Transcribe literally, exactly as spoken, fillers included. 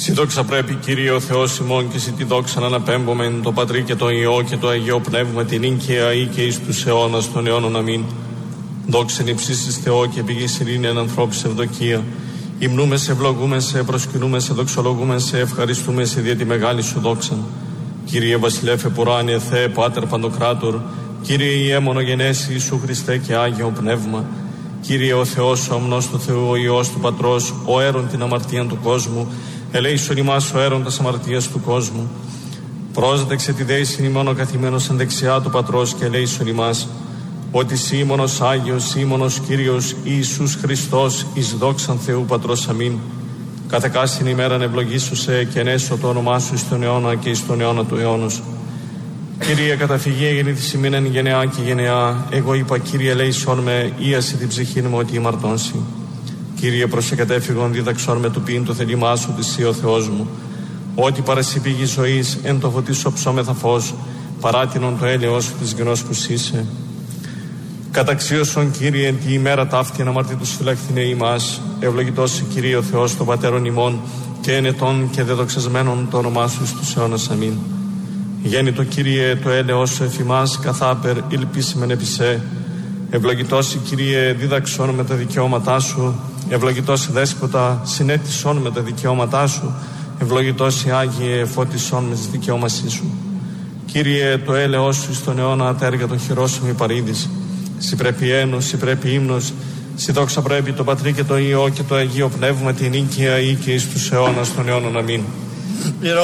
Συ δόξα πρέπει, Κύριε ο Θεός ημών, και συ τη δόξα να αναπέμπομεν το Πατρί και το Υιό και το Αγίο Πνεύμα, την ίν και αεί και εις τους αιώνας των αιώνων. Αμήν. Δόξεν υψίστης Θεό και πηγής ειρήνη εν ανθρώπης ευδοκία. Υμνούμε σε, ευλογούμε σε, προσκυνούμε σε, δοξολογούμε σε, ευχαριστούμε σε δια τη μεγάλη σου δόξα. Κύριε Βασιλεύ επουράνιε Θεέ, Πάτερ Παντοκράτορ, Κύριε Ιε μονογενέσι Ιησού Χριστέ και Άγιο Πνεύμα. Κύριε ο Θεός, ο αμνός του Θεού, ο Υιός του Πατρός, ο αίρον την αμαρτία του κόσμου, ελέησον ημάς ο αίρον τας αμαρτίας του κόσμου. Πρόσδεξε τη δέησιν ημών ο καθημένος εν δεξιά του Πατρός και ελέησον ημάς, ότι σύ μόνος Άγιος, σύ μόνος Κύριος Ιησούς Χριστός, εις δόξαν Θεού Πατρός. Αμήν. Κάθε κάστην ημέραν ευλογήσουσε και ενέσω το όνομά σου εις τον αιώνα και εις τον αιώνα του αιώνος. Κύριε, καταφυγή γεννήθης ημίν εν γενεά και γενεά. Εγώ είπα, Κύριε, ελέησόν με, ίαση την ψυχή μου ότι ημαρτώνσι. Κύριε, προσεκατέφυγον δίδαξόν με του ποιήν το θέλημά σου της ο Θεός μου. Ότι παρασύ πηγή ζωής, εν το φωτίσω ψώμεθα φως, παράτηνον το έλεος σου της γνώσ που σύσε. Καταξίωσον, Κύριε, εν τη ημέρα ταύτη αναμαρτήτους φυλαχθήνε ημάς. Ευλογητός Κύριε ο Θεός των πατέρων ημών, και ενετών και δεδοξασμένων το όνομά σου στους αιώνας. Αμήν. Γέννητο Κύριε το έλεος σου εφ' ημάς, καθάπερ ήλπισιμεν επί σε. Ευλογητός Κύριε δίδαξον με τα δικαιώματά σου. Ευλογητός Δέσποτα συνέτησον με τα δικαιώματά σου. Ευλογητός Άγιε φώτισον με τις δικαιώμασή σου. Κύριε το έλεος σου εις τον αιώνα τα έργα των χειρών σου μη παρήδεις. Συ πρέπει ένος, συ πρέπει ύμνος, συ δόξα πρέπει το Πατρί και το Υιό και το Αγίο Πνεύμα την οίκαια ή και εις τους αιώνας των αιώνων. Αμήν.